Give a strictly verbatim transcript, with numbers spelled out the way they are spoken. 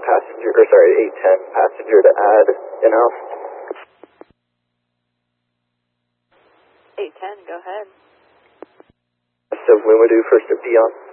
passenger, or sorry, eight ten passenger to add in-house. eight ten, go ahead. So when we do first to Dion.